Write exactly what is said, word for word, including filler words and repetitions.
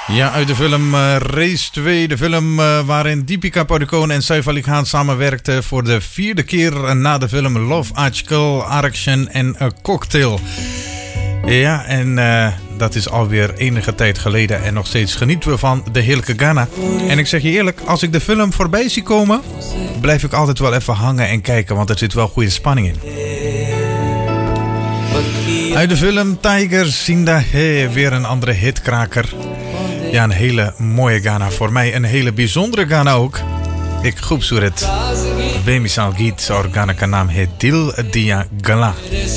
Ja, uit de film uh, Race twee, de film uh, waarin Deepika Padukone en Saif Ali Khan samenwerkten voor de vierde keer na de film Love Aajkal, Action en A Cocktail. Ja, en uh, dat is alweer enige tijd geleden en nog steeds genieten we van de heerlijke Ghana. En ik zeg je eerlijk, als ik de film voorbij zie komen, blijf ik altijd wel even hangen en kijken, want er zit wel goede spanning in. Uit de film Tiger Zinda Hai, weer een andere hitkraker. Ja, een hele mooie Ghana. Voor mij een hele bijzondere Ghana ook. Ik groep suret. Bemisal Giet, Organa Kanam He Dil Dia Gala.